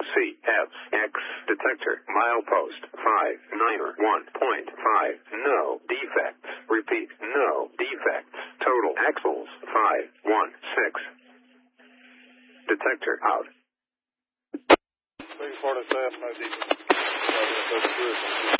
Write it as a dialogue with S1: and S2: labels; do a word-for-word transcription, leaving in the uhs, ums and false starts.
S1: C F X detector milepost five nine one point five. No defects. Repeat, no defects. Total axles five one six. Detector out.
S2: three forty-seven, no defects.